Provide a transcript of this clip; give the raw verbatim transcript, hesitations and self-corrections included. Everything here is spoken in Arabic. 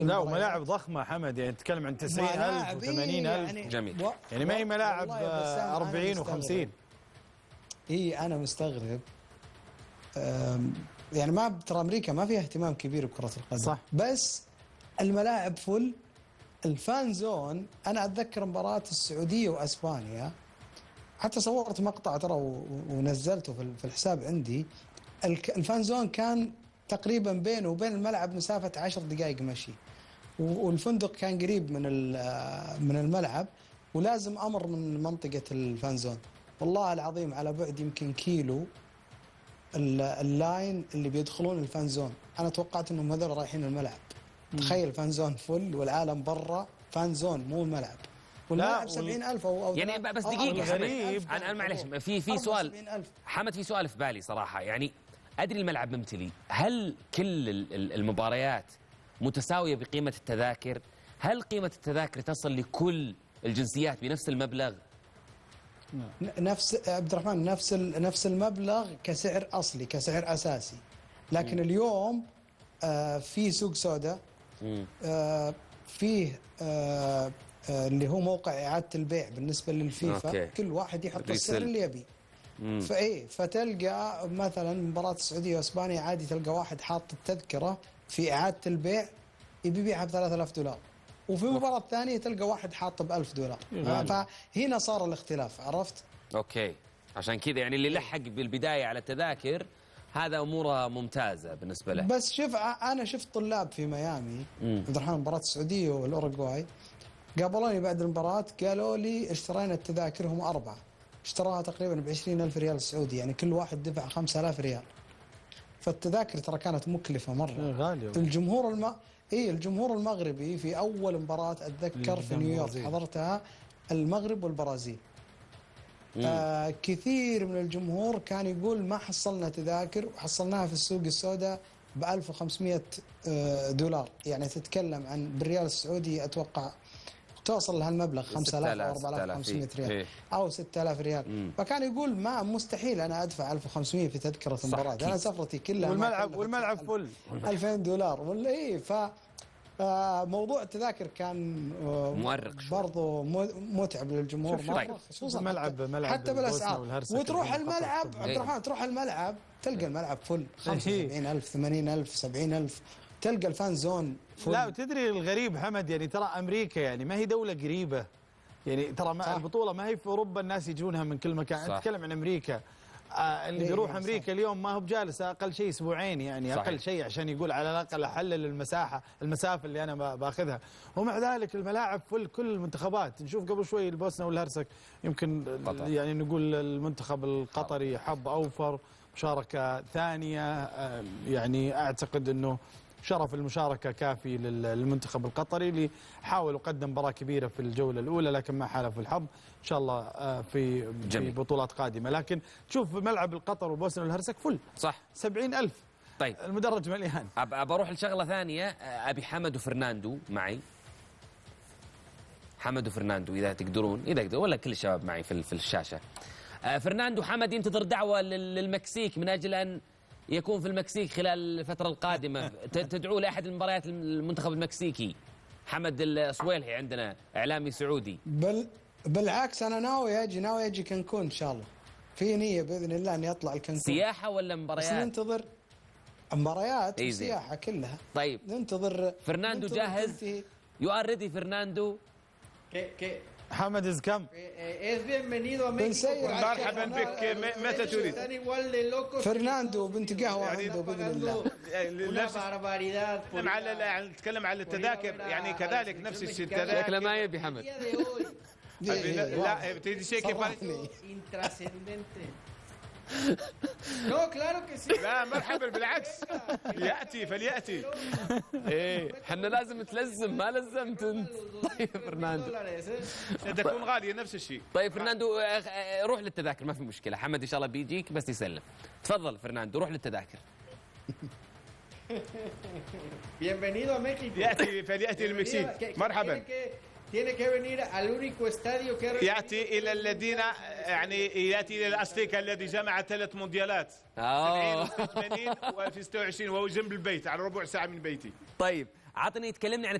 لا وملاعب ضخمة حمد، يعني تتكلم عن تسعين ألف وثمانين ألف يعني جميل. و... يعني ما هي ملاعب أربعين وخمسين. اي انا مستغرب. يعني ما ترى امريكا ما فيها اهتمام كبير بكرة القدم صح، بس الملاعب فل. الفان زون انا اتذكر مباراة السعودية واسبانيا، حتى صورت مقطع ترى ونزلته في الحساب عندي. الفان زون كان تقريبا بينه وبين الملعب مسافة عشر دقائق مشي، والفندق كان قريب من من الملعب، ولازم امر من منطقة الفان زون. والله العظيم على بعد يمكن كيلو اللاين اللي بيدخلون الفان زون، انا توقعت انهم هذول رايحين الملعب. تخيل فان زون فل والعالم برا فان زون مو الملعب، والملعب سبعين ألف أو, أو يعني بس دقيقة غريب. أنا أنا معلش في في سؤال حمد، في سؤال في بالي صراحة. يعني أدري الملعب ممتلي، هل كل المباريات متساوية بقيمة التذاكر؟ هل قيمة التذاكر تصل لكل الجنسيات بنفس المبلغ؟ نفس عبد الرحمن نفس نفس المبلغ كسعر أصلي كسعر أساسي، لكن م. اليوم آه في سوق سوداء، آه فيه آه آه اللي هو موقع إعادة البيع بالنسبة للفيفا. أوكي. كل واحد يحط السعر اللي يبي. فايه فتلقى مثلا مباراة السعودية واسبانيا عادي تلقى واحد حاط التذكرة في إعادة البيع يبي يبيعها ب ثلاثة آلاف دولار، وفي مباراة ثانية تلقى واحد حاط ب ألف دولار. فهنا صار الاختلاف، عرفت؟ اوكي، عشان كذا يعني اللي لحق بالبداية على التذاكر هذا اموره ممتازة بالنسبة له. بس شوف انا شفت طلاب في ميامي عبد الرحمن مباراة السعودية والاوروغواي، قابلوني بعد المباراة قالوا لي اشترينا التذاكر، هم أربعة اشتراها تقريبا بعشرين ألف ريال سعودي، يعني كل واحد دفع خمسة آلاف ريال. فالتذاكر ترى كانت مكلفة مرة، غالية. الجمهور الم... إيه الجمهور المغربي في أول مباراة أتذكر في نيويورك حضرتها المغرب والبرازيل، آه كثير من الجمهور كان يقول ما حصلنا تذاكر، وحصلناها في السوق السوداء ب ألف وخمسمئة دولار. يعني تتكلم عن بالريال السعودي أتوقع توصل لهالمبلغ خمسة آلاف أو أربعة آلاف وخمسمئة ريال إيه. أو ستة آلاف ريال. مم. فكان يقول ما مستحيل أنا أدفع ألف وخمسمئة في تذكرة مباراة، أنا سفرتي كلها والملعب والملعب فل ألفين دولار ولا إيه. ف موضوع التذاكر كان مؤرق برضو متعب للجمهور مرة، خصوصا الملعب ملعب حتى بالأسعار. وتروح الملعب عبد الرحمن تروح الملعب تلقى الملعب فل خمسة وسبعين ألف ثمانين ألف سبعين ألف، تلقى الفان زون فل. لا وتدري الغريب حمد، يعني ترى أمريكا يعني ما هي دولة قريبة، يعني ترى ما البطولة ما هي في أوروبا الناس يجونها من كل مكان. أتكلم عن أمريكا، آه اللي بيروح أمريكا صح. اليوم ما هو بجالس أقل شيء أسبوعين، يعني صحيح. أقل شيء عشان يقول على الأقل أحلل المساحة المسافة اللي أنا باخذها. ومع ذلك الملاعب فل كل المنتخبات. نشوف قبل شوي البوسنة والهرسك، يمكن قطر. يعني نقول المنتخب القطري حب أوفر مشاركة ثانية، آه يعني أعتقد أنه شرف المشاركة كافي للمنتخب القطري اللي حاول وقدم مباراة كبيرة في الجولة الأولى لكن ما حالف الحظ. إن شاء الله في في بطولات قادمة. لكن تشوف ملعب القطر والبوسنة والهرسك فل صح سبعين ألف. طيب المدرج مليان. أبى أروح لشغلة ثانية، أبي حمد وفرناندو معي، حمد وفرناندو إذا تقدرون إذا تقدرون ولا كل الشباب معي في في الشاشة. فرناندو حمد ينتظر دعوة للمكسيك من أجل أن يكون في المكسيك خلال الفترة القادمة. تدعو لأحد المباريات المنتخب المكسيكي. حمد الصويلحي عندنا إعلامي سعودي. بل بالعكس أنا ناوي أجي ناوي أجي كنكون إن شاء الله، في نية بإذن الله أن يطلع الكنكون. سياحة ولا مباريات؟ ننتظر مباريات وسياحة كلها. طيب ننتظر. فرناندو ننتظر جاهز؟ يو ار ريدي فرناندو؟ حمد از كم؟ مرحبا بك، متى تريد؟ فرناندو بنت قهوة عنده بإذن الله. على نتكلم على التذاكر يعني كذلك نفس الشيء. التذاكر شكله ما يبي حمد. لا تريد شيء كيف No, claro que sí. لا مرحبا بالعكس، يأتي فليأتي. ايه احنا لازم تلزم، ما لزمت انت. طيب فرناندو تكون غالية نفس الشيء. طيب فرناندو روح للتذاكر ما في مشكلة، حمد ان شاء الله بيجيك بس يسلم. تفضل فرناندو روح للتذاكر. Bienvenido a México. يأتي فليأتي المكسيك. مرحبا. Tiene que venir al único estadio que يأتي إلى الذين يعني يأتي إلى الأستيكا الذي جمع ثلاث مونديالات سبعين و ثمانين وفي ستة وعشرين وهو جنب البيت على ربع ساعة من بيتي. طيب عطني تكلمني عن